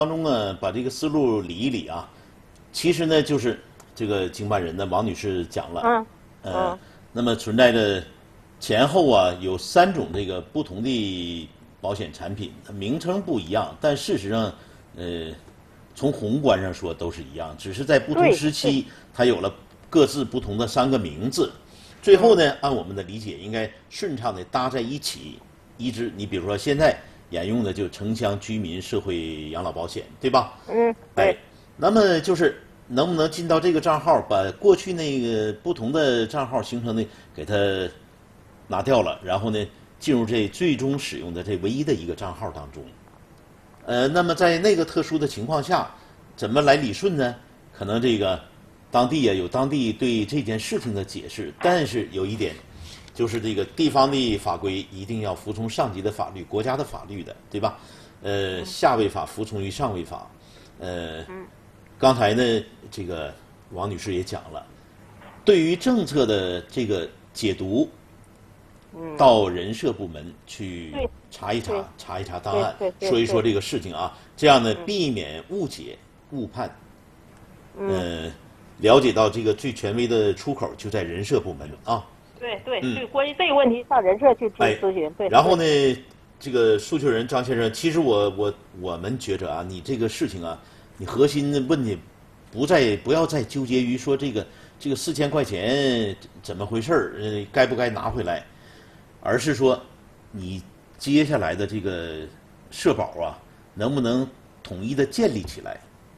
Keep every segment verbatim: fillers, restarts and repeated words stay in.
当中呢，把这个思路理一理啊，其实呢，就是这个经办人呢，王女士讲了， 嗯， 呃， 嗯那么存在着前后啊有三种这个不同的保险产品，名称不一样，但事实上，呃，从宏观上说都是一样，只是在不同对时期它有了各自不同的三个名字，最后呢，按我们的理解，应该顺畅的搭在一起，一直你比如说现在。沿用的就城乡居民社会养老保险，对吧？ 嗯，对。 哎，那么就是能不能进到这个账号，把过去那个不同的账号形成的给它拿掉了，然后呢，进入这最终使用的这唯一的一个账号当中。呃，那么在那个特殊的情况下，怎么来理顺呢？可能这个当地啊有当地对这件事情的解释，但是有一点。就是这个地方的法规一定要服从上级的法律、国家的法律的，对吧？呃，下位法服从于上位法。呃，刚才呢，这个王女士也讲了，对于政策的这个解读，到人社部门去查一查、查一查档案，说一说这个事情啊，这样呢，避免误解、误判。呃，了解到这个最权威的出口就在人社部门啊。 对对对，关于这个问题上人社去咨咨询。对。 然后呢，这个诉求人张先生，其实我我我们觉着啊，你这个事情啊，你核心的问题不在不要再纠结于说这个这个四千块钱怎么回事儿，呃，该不该拿回来，而是说你接下来的这个社保啊，能不能统一的建立起来？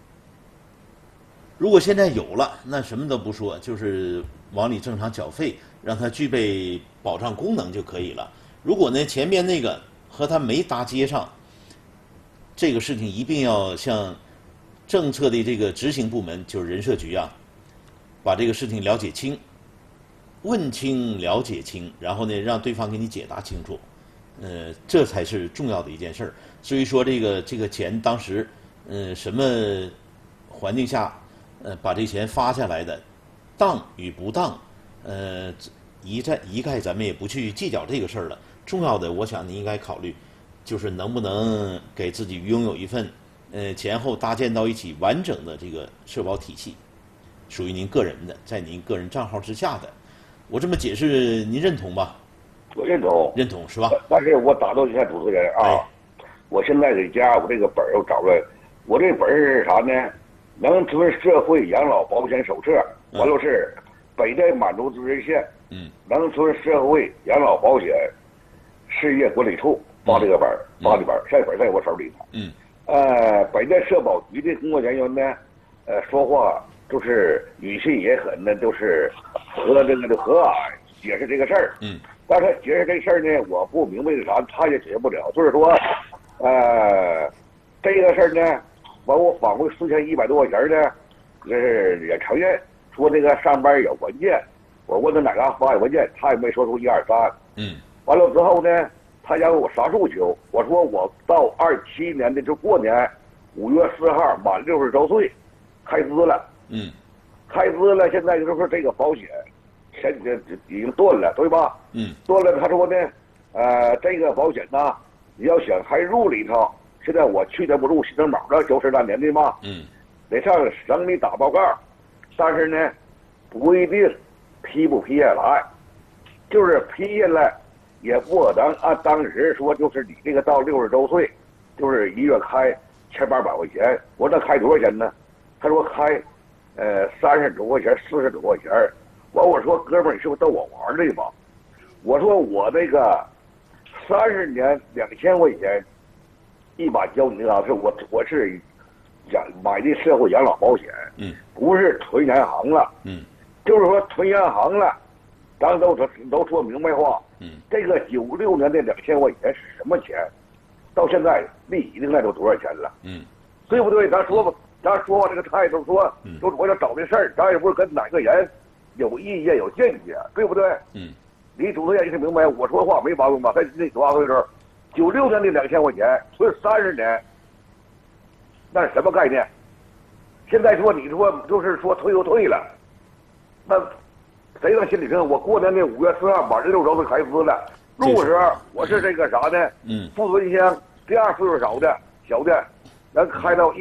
如果现在有了，那什么都不说，就是往里正常缴费。让它具备保障功能就可以了。如果呢前面那个和它没搭接上，这个事情一定要向政策的这个执行部门，就是人社局啊，把这个事情了解清、问清、了解清，然后呢让对方给你解答清楚。呃，这才是重要的一件事儿。至于说这个这个钱当时，呃，什么环境下，呃，把这钱发下来的，当与不当。呃，一概一概咱们也不去计较这个事儿了。重要的，我想你应该考虑，就是能不能给自己拥有一份，呃，前后搭建到一起完整的这个社保体系，属于您个人的，在您个人账号之下的。我这么解释，您认同吧？ 我认同， 认同是吧？ 但是我打断一下主持人啊，哎、我现在在家，我这个本儿又找了，我这本儿是啥呢？农村社会养老保险手册，完了是。嗯北戴满族自治县，嗯，农村社会养老保险事业管理处发这个本儿，发的本儿，这本儿在我手里头。嗯，呃，北戴社保局的工作人员呢，呃，说话就是语气也很呢，就是和这个的和蔼解释这个事儿。嗯，但是他解释这事儿呢，我不明白是啥，他也解释不了。就是说，呃，这个事儿呢，完我返回四千一百多块钱呢，这是也承认。说这个上班有文件，我问他哪嘎发有文件，他也没说出一二三。嗯，完了之后呢，他要我啥诉求？我说我到二七年的就过年五月四号满六十周岁，开支了。嗯，开支了，现在就是说这个保险前几天已经断了，对吧？嗯，断了。他说呢，呃，这个保险呢，你要想还入里头，现在我去年不入新增保了，九十那年的嘛。嗯，得上省里打报告。但是呢，不一定批不批下来，就是批下来，也不可能按当时说，就是你这个到六十周岁，就是一月开千八百块钱。我说那开多少钱呢？他说开，呃，三十多块钱，四十多块钱。完我说哥们儿，你是不是逗我玩的吧？我说我那个三十年两千块钱，一把交你那是我我是。养买的社会养老保险，嗯，不是存银行了，嗯，就是说存银行了，咱都都都说明白话，嗯，这个九六年的两千块钱是什么钱？到现在利息应该都多少钱了？嗯，对不对？咱说吧，咱说话这个态度说，嗯，说我要找这事儿，咱也不是跟哪个人有意见有见解，对不对？嗯，你主持人也是明白，我说话没毛病吧？在那多大岁数？九六年的两千块钱存三十年。那是什么概念？现在说你说就是说退又退了，那谁能心里平？我过年的五月四号满六周岁开支了，入时候我是这个啥呢？嗯，富春乡第二岁数少的小的，能开到一。